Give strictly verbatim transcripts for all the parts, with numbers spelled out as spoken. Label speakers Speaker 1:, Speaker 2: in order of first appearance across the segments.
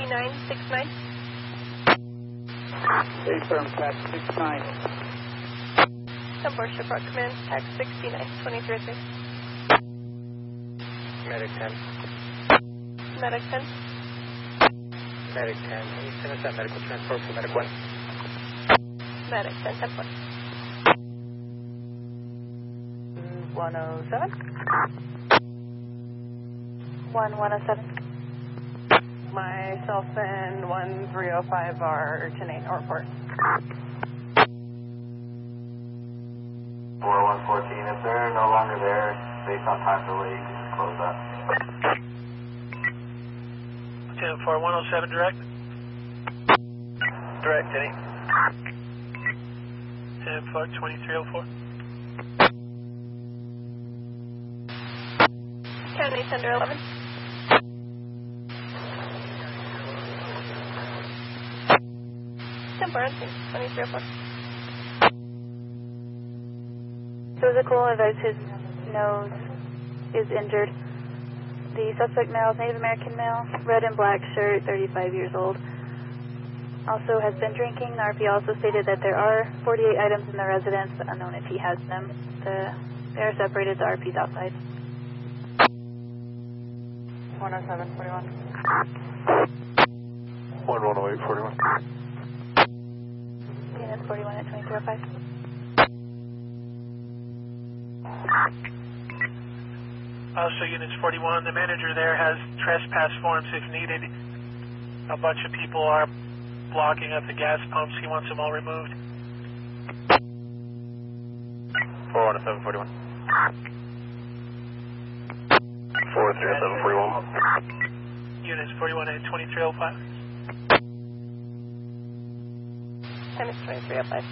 Speaker 1: nine six nine.
Speaker 2: Affirm, tax six nine.
Speaker 1: ten four, Shipwreck Command, tax sixty-nine twenty-three oh three.
Speaker 3: Medic ten.
Speaker 1: Medic ten.
Speaker 3: Medic ten. Can you send us that medical transport for Medic one?
Speaker 1: Medic ten ten four.
Speaker 4: one oh seven.
Speaker 1: one one oh seven.
Speaker 4: Myself and one three oh five are ten eight report.
Speaker 5: four one fourteen, if they're no longer there, based on time delay, you can just close that.
Speaker 3: ten four, one oh seven direct. Direct, any? ten four, twenty-three oh four.
Speaker 1: County Thunder eleven. ten four, twenty-three oh four.
Speaker 6: Physical advice his nose is injured. The suspect male is Native American male, red and black shirt, thirty-five years old. Also has been drinking. The R P also stated that there are forty-eight items in the residence, but unknown if he has them. The, they are separated, the R P's outside.
Speaker 4: one oh seven forty-one.
Speaker 5: one one oh eight forty-one.
Speaker 6: Units forty-one at twenty-three oh five.
Speaker 3: Also, units forty-one, the manager there has trespass forms if needed. A bunch of people are blocking up the gas pumps. He wants them all removed.
Speaker 5: four one seven forty-one. four three oh seven forty-one.
Speaker 3: Units forty-one and twenty-three oh five.
Speaker 1: Time is twenty-three oh five.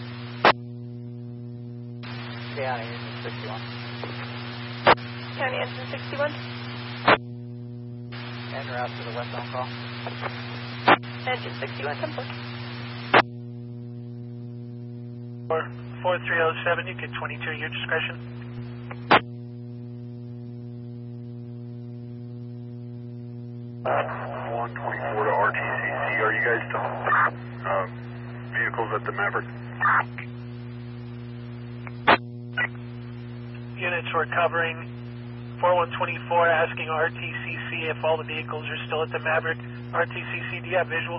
Speaker 2: County, engine sixty-one.
Speaker 1: County engine sixty-one.
Speaker 2: En route to the westbound call.
Speaker 1: Engine sixty-one, ten four.
Speaker 3: four three oh seven, you get twenty-two, your discretion.
Speaker 5: one twenty-four to R T C C. Are you guys still uh, vehicles at the Maverick?
Speaker 3: Units were covering four one two four, asking R T C C if all the vehicles are still at the Maverick. R T C C, do you have visual?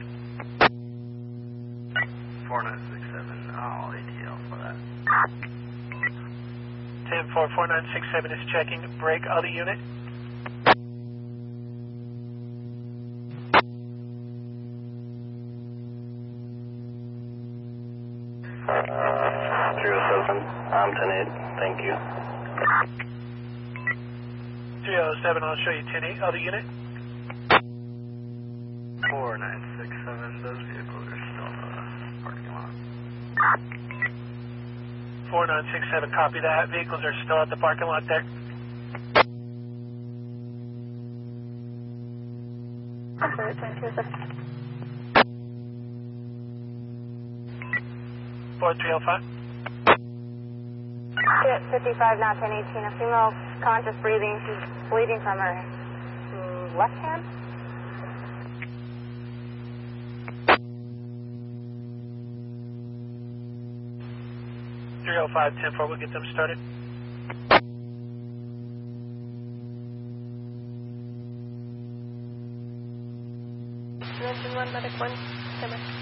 Speaker 5: four nine six seven, all A T L for that.
Speaker 3: ten four, four nine six seven is checking. Break other unit.
Speaker 5: three oh seven, I'm ten eight, thank you.
Speaker 3: three oh seven, I'll show you ten eight. Other unit.
Speaker 5: four nine six seven, those vehicles are still in the parking lot.
Speaker 3: four nine six seven, copy that. Vehicles are still at the parking lot there.
Speaker 6: I'm sorry, twenty-two oh seven.
Speaker 3: four three oh five.
Speaker 7: Hit fifty-five, now ten eighteen. A female conscious breathing. She's bleeding from her mm, left hand.
Speaker 3: three oh five, ten four, we'll get them started.
Speaker 1: Engine one, medic one, timber.